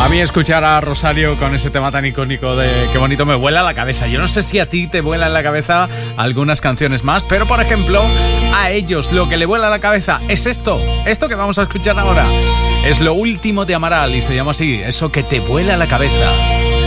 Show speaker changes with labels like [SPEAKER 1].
[SPEAKER 1] mí escuchar a Rosario con ese tema tan icónico de Qué bonito me vuela la cabeza. Yo no sé si a ti te vuelan la cabeza algunas canciones más, pero por ejemplo, a ellos lo que le vuela la cabeza es esto que vamos a escuchar ahora. Es lo último de Amaral y se llama así, eso que te vuela la cabeza.